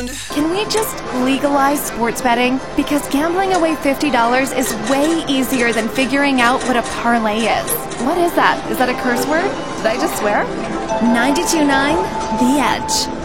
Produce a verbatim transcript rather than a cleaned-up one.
end. Can we just legalize sports betting? Because gambling away fifty dollars is way easier than figuring out what a parlay is. What is that? Is that a curse word? Did I just swear? ninety-two point nine The Edge.